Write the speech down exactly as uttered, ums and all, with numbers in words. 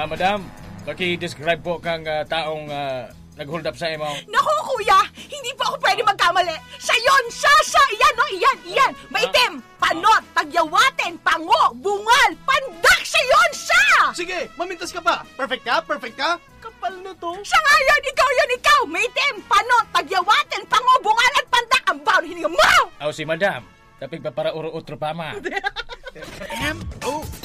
Ah, madam, paki-describe po kang uh, taong uh, nag-hold up sa imo. Naku, kuya, hindi pa ako pwede magkamali. Siya yun, siya, siya, iyan, no, iyan, iyan. Maitim, panot, tagyawatin, pango, bungal, pandak, siya yun, siya! Sige, mamintas ka pa. Perfect ka? Perfect ka? Kapal na to. Siya nga yun, ikaw yun, ikaw. Maitim, panot, tagyawatin, pango, bungal, at pandak. Ang bawal, hindi nga mo! Aw si madam, tapig pa para uro-utro pa ma. M O